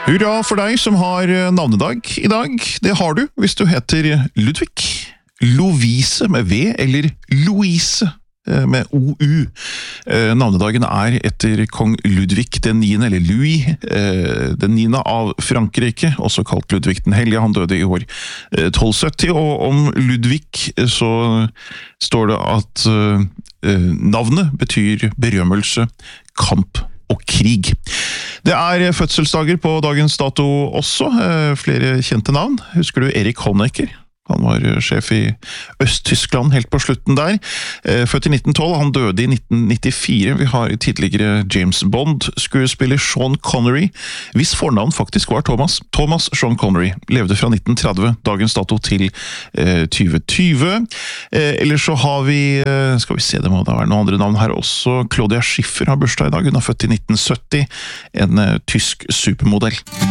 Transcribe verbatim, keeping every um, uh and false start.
Hurra for deg som har navnedag i dag. Det har du hvis du heter Ludvig, Lovise med V eller Louise med O U. Navnedagen er etter kong Ludvig den niende, eller Louis den niende av Frankrike, også kalt Ludvig den hellige. Han døde i år tolv sytti, og om Ludvig så står det at navnet betyr berømmelse, kamp og krig. Det er fødselsdager på dagens dato også, flere kjente navn. Husker du Erik Honecker? Han var sjef i Øst-Tyskland helt på slutten der. Født i nitten tolv, han døde i nitten nittifire. Vi har tidligere James Bond, skuespiller Sean Connery, hvis fornavn faktisk var Thomas. Thomas Sean Connery levde fra nitten tretti, dagens dato til eh, tjue tjue. Eh, ellers så har vi, eh, skal vi se, det må da være noen andre navn her også. Claudia Schiffer har bursdag i dag, hun er født i nitten sytti, en eh, tysk supermodell.